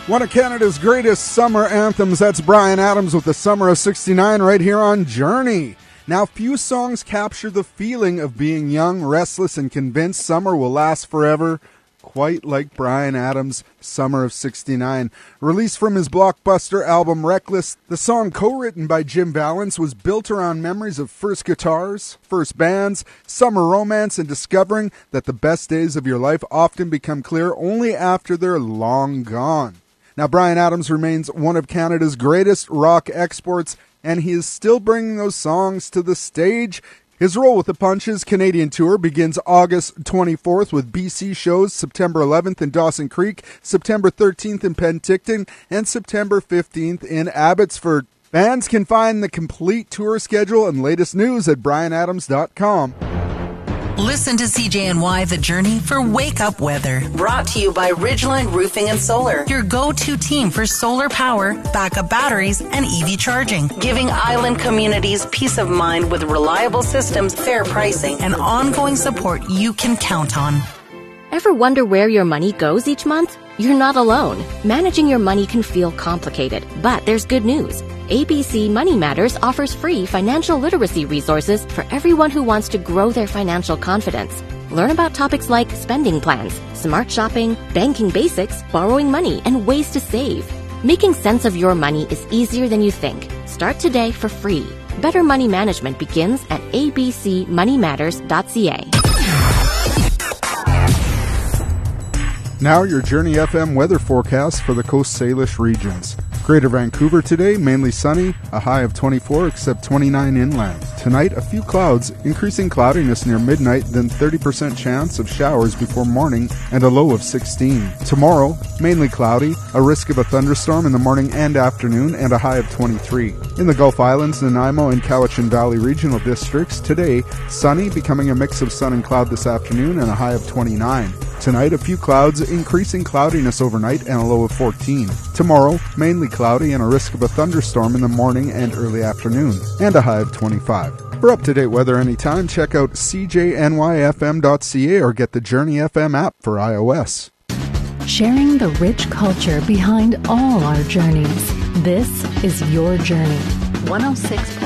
One of Canada's greatest summer anthems, that's Bryan Adams with the Summer of 69 right here on Journey. Now, few songs capture the feeling of being young, restless, and convinced summer will last forever, quite like Bryan Adams' Summer of 69. Released from his blockbuster album Reckless, the song co-written by Jim Vallance was built around memories of first guitars, first bands, summer romance, and discovering that the best days of your life often become clear only after they're long gone. Now, Bryan Adams remains one of Canada's greatest rock exports, and he is still bringing those songs to the stage. His Roll with the Punches Canadian tour begins August 24th with BC shows September 11th in Dawson Creek, September 13th in Penticton, and September 15th in Abbotsford. Fans can find the complete tour schedule and latest news at bryanadams.com. Listen to CJNY The Journey for Wake Up Weather. Brought to you by Ridgeline Roofing and Solar, your go-to team for solar power, backup batteries, and EV charging. Giving island communities peace of mind with reliable systems, fair pricing, and ongoing support you can count on. Ever wonder where your money goes each month? You're not alone. Managing your money can feel complicated, but there's good news. ABC Money Matters offers free financial literacy resources for everyone who wants to grow their financial confidence. Learn about topics like spending plans, smart shopping, banking basics, borrowing money, and ways to save. Making sense of your money is easier than you think. Start today for free. Better money management begins at abcmoneymatters.ca. Now your Journey FM weather forecast for the Coast Salish regions. Greater Vancouver today, mainly sunny, a high of 24 except 29 inland. Tonight, a few clouds, increasing cloudiness near midnight, then 30% chance of showers before morning and a low of 16. Tomorrow, mainly cloudy, a risk of a thunderstorm in the morning and afternoon, and a high of 23. In the Gulf Islands, Nanaimo and Cowichan Valley regional districts, today, sunny, becoming a mix of sun and cloud this afternoon, and a high of 29. Tonight, a few clouds, increasing cloudiness overnight and a low of 14. Tomorrow, mainly cloudy and a risk of a thunderstorm in the morning and early afternoon, and a high of 25. For up-to-date weather anytime, check out cjnyfm.ca or get the Journey FM app for iOS. Sharing the rich culture behind all our journeys. This is your journey. 106.